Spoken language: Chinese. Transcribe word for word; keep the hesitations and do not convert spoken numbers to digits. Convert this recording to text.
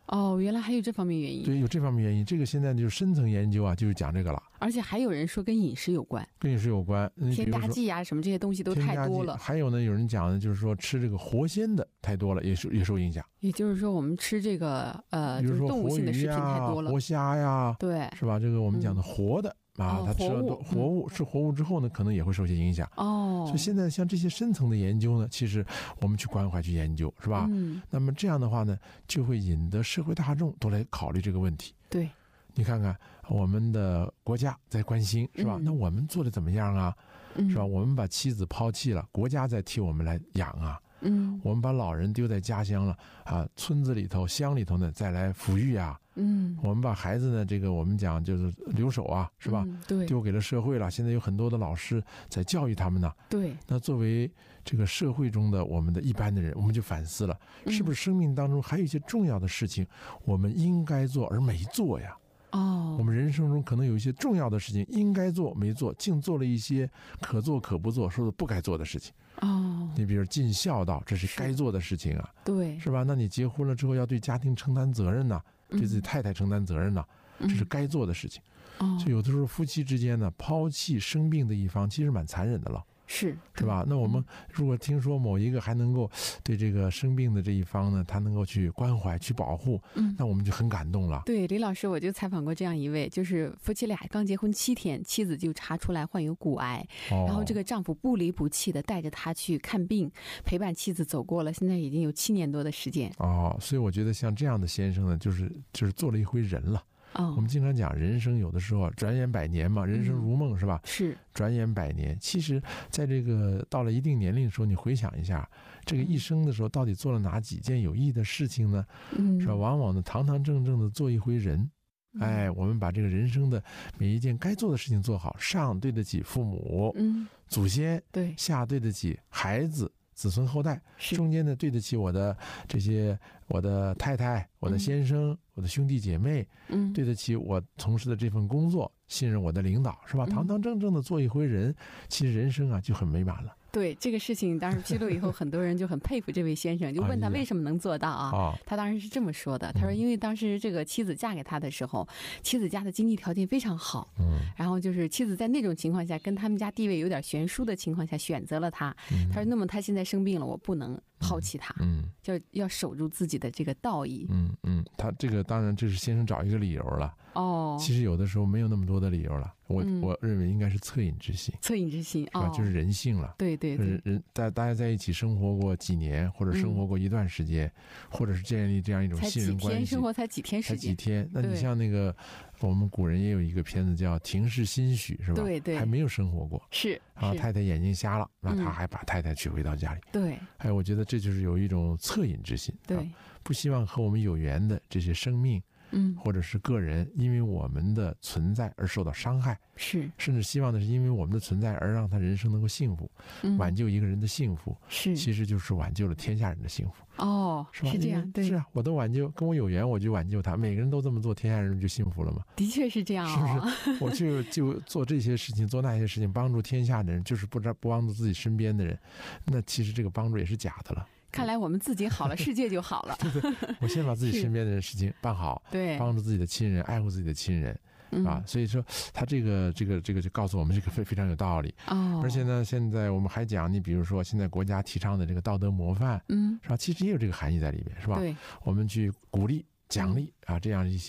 哦，原来还有这方面原因。 对，有这方面原因。这个现在就是深层研究啊，就是讲这个了。 而且还有人说跟饮食有关， 跟饮食有关， 添加剂啊什么这些东西都太多了。 还有呢，有人讲的就是说吃这个活鲜的太多了，也是也受影响。 也就是说，我们吃这个呃， 比如说动物性的食品太多了， 活虾呀， 对， 是吧？这个我们讲的活的。嗯啊，他吃了多活物，吃活物之后呢，可能也会受些影响。 哦， 所以现在像这些深层的研究呢，其实我们去关怀去研究，是吧？ 嗯。 那么这样的话呢，就会引得社会大众都来考虑这个问题。 对， 你看看我们的国家在关心，是吧？ 嗯、 那我们做的怎么样啊？ 嗯、 是吧？我们把妻子抛弃了，国家在替我们来养啊。 嗯， 我们把老人丢在家乡了啊，村子里头、乡里头呢，再来抚育啊。 嗯， 我们把孩子呢，这个我们讲就是留守啊，是吧？ 嗯、对， 丢给了社会了。现在有很多的老师在教育他们呢。 对。 那作为这个社会中的我们的一般的人，我们就反思了，是不是生命当中还有一些重要的事情，我们应该做而没做呀？ 哦， 我们人生中可能有一些重要的事情应该做没做，竟做了一些可做可不做，说的不该做的事情。 哦， 你比如尽孝道，这是该做的事情啊， 对， 是吧？那你结婚了之后要对家庭承担责任呢，对自己太太承担责任呢， 嗯、 这是该做的事情。 哦， 就有的时候夫妻之间呢，抛弃生病的一方，其实蛮残忍的了。 是是吧？那我们如果听说某一个还能够对这个生病的这一方呢，他能够去关怀、去保护， 嗯， 那我们就很感动了。 对，李老师，我就采访过这样一位，就是夫妻俩刚结婚七天，妻子就查出来患有骨癌， 哦、 然后这个丈夫不离不弃的带着她去看病，陪伴妻子走过了，现在已经有七年多的时间。 哦，所以我觉得像这样的先生呢，就是就是做了一回人了。 哦， 我们经常讲人生有的时候转眼百年嘛，人生如梦、嗯、是吧？ 是转眼百年。其实在这个到了一定年龄的时候，你回想一下这个一生的时候到底做了哪几件有意义的事情呢？ 嗯， 是吧？往往呢堂堂正正的做一回人。哎，我们把这个人生的每一件该做的事情做好，上对得起父母、 嗯、 祖先， 对， 下对得起孩子、子孙后代，中间呢对得起我的这些我的太太、我的先生、嗯、我的兄弟姐妹， 嗯， 对得起我从事的这份工作，信任我的领导，是吧？堂堂正正的做一回人，其实人生啊就很美满了。 对，这个事情当时披露以后，很多人就很佩服这位先生，就问他为什么能做到啊？ 哦、 他当时是这么说的，他说因为当时这个妻子嫁给他的时候，妻子家的经济条件非常好， 嗯， 然后就是妻子在那种情况下，跟他们家地位有点悬殊的情况下选择了他。 嗯、 他说那么他现在生病了，我不能抛弃他， 嗯， 就要守住自己的这个道义。 嗯嗯，他这个当然这是先生找一个理由了。 哦， 其实有的时候没有那么多的理由了，我、 嗯、 我认为应该是恻隐之心， 恻隐之心是吧？ 哦、 就是人性了。 对对对， 人大大家在一起生活过几年，或者生活过一段时间，嗯、或者是建立这样一种信任关系， 才几天生活才几天时间， 才几天。那你像那个我们古人也有一个片子叫《停世心许》，是吧？ 对对， 还没有生活过， 是。 然后太太眼睛瞎了，那他还把太太娶回到家里。 对， 哎，我觉得这就是有一种恻隐之心， 对、 啊，不希望和我们有缘的这些生命。 嗯， 或者是个人因为我们的存在而受到伤害， 是， 甚至希望的是因为我们的存在而让他人生能够幸福， 嗯、 挽救一个人的幸福， 是， 其实就是挽救了天下人的幸福。 哦， 是吧？ 是这样，对， 是啊，我都挽救，跟我有缘我就挽救他，每个人都这么做，天下人就幸福了嘛。 的确是这样、哦， 是不是？我就就做这些事情，做那些事情，帮助天下的人，就是不知不帮助自己身边的人，那其实这个帮助也是假的了。 看来我们自己好了，世界就好了。 对对，我先把自己身边的人事情办好， 对， 帮助自己的亲人，爱护自己的亲人， 嗯、 啊，所以说他这个这个这个就告诉我们这个非非常有道理。 哦， 而且呢，现在我们还讲，你比如说现在国家提倡的这个道德模范， 嗯， 是吧？其实也有这个含义在里面，是吧？ 对， 我们去鼓励、奖励啊，这样一些。